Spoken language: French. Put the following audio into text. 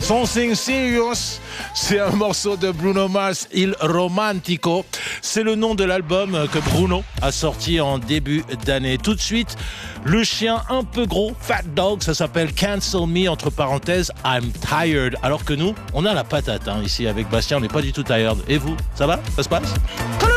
Something Serious, c'est un morceau de Bruno Mars, Il Romantico. C'est le nom de l'album que Bruno a sorti en début d'année. Tout de suite, le chien un peu gros, Fat Dog, ça s'appelle Cancel Me, entre parenthèses, I'm Tired. Alors que nous, on a la patate ici avec Bastien, on n'est pas du tout tired. Et vous, ça va? Ça se passe?